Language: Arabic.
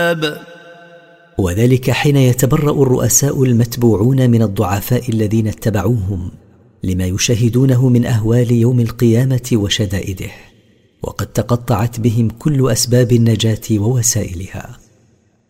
وذلك حين يتبرأ الرؤساء المتبوعون من الضعفاء الذين اتبعوهم لما يشاهدونه من أهوال يوم القيامة وشدائده، وقد تقطعت بهم كل أسباب النجاة ووسائلها.